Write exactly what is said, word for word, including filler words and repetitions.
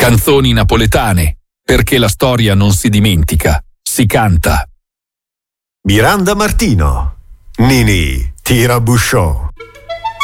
Canzoni napoletane, perché la storia non si dimentica, si canta. Miranda Martino, Nini Tirabusciò.